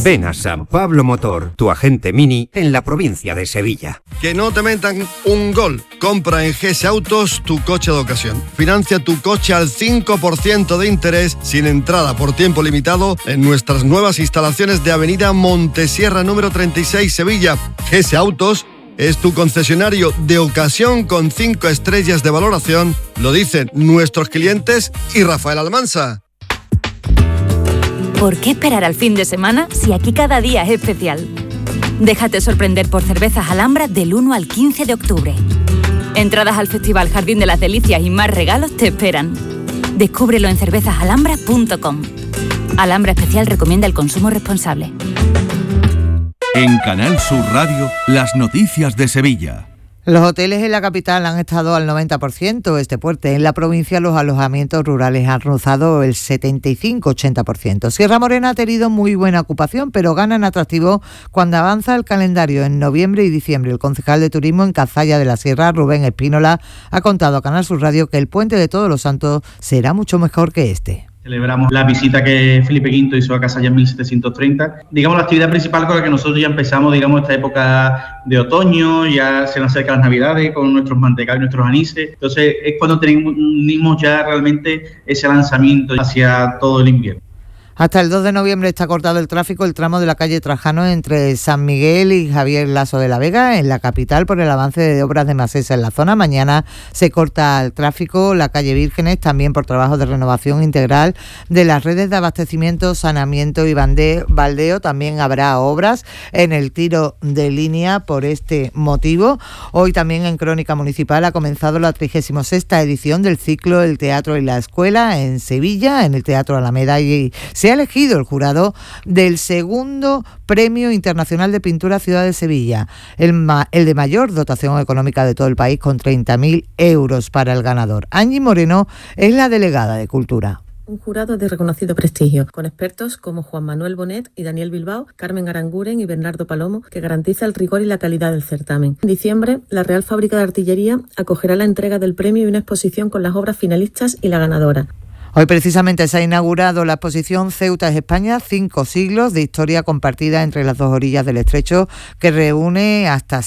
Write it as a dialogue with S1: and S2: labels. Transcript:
S1: Ven a San Pablo Motor, tu agente Mini en la provincia de Sevilla.
S2: Que no te metan un gol. Compra en GS Autos tu coche de ocasión. Financia tu coche al 5% de interés sin entrada por tiempo limitado en nuestras nuevas instalaciones de Avenida Montesierra número 36 Sevilla. GS Autos es tu concesionario de ocasión con 5 estrellas de valoración. Lo dicen nuestros clientes y Rafael Almansa.
S3: ¿Por qué esperar al fin de semana si aquí cada día es especial? Déjate sorprender por Cervezas Alhambra del 1 al 15 de octubre. Entradas al Festival Jardín de las Delicias y más regalos te esperan. Descúbrelo en cervezasalhambra.com. Alhambra Especial recomienda el consumo responsable.
S4: En Canal Sur Radio, las noticias de Sevilla.
S5: Los hoteles en la capital han estado al 90% este puente. En la provincia los alojamientos rurales han rozado el 75-80%. Sierra Morena ha tenido muy buena ocupación, pero gana en atractivo cuando avanza el calendario en noviembre y diciembre. El concejal de turismo en Cazalla de la Sierra, Rubén Espínola, ha contado a Canal Sur Radio que el puente de Todos los Santos será mucho mejor que este.
S6: Celebramos la visita que Felipe V hizo a Cazalla en 1730. Digamos, la actividad principal con la que nosotros ya empezamos, esta época de otoño, ya se nos acercan las Navidades con nuestros mantecados y nuestros anises. Entonces es cuando tenemos ya realmente ese lanzamiento hacia todo el invierno.
S5: Hasta el 2 de noviembre está cortado el tráfico el tramo de la calle Trajano entre San Miguel y Javier Laso de la Vega en la capital por el avance de obras de Masesa en la zona. Mañana se corta el tráfico la calle Vírgenes también por trabajo de renovación integral de las redes de abastecimiento, saneamiento y baldeo. También habrá obras en el tiro de línea por este motivo. Hoy también en Crónica Municipal ha comenzado la 36ª edición del ciclo El Teatro y la Escuela en Sevilla, en el Teatro Alameda, y se ha elegido el jurado del segundo Premio Internacional de Pintura Ciudad de Sevilla, el de mayor dotación económica de todo el país, con 30.000 euros para el ganador. Angie Moreno es la delegada de Cultura.
S7: Un jurado de reconocido prestigio, con expertos como Juan Manuel Bonet y Daniel Bilbao, Carmen Aranguren y Bernardo Palomo, que garantiza el rigor y la calidad del certamen. En diciembre, la Real Fábrica de Artillería acogerá la entrega del premio y una exposición con las obras finalistas y la ganadora.
S5: Hoy precisamente se ha inaugurado la exposición Ceuta es España, 5 siglos de historia compartida entre las dos orillas del estrecho, que reúne hasta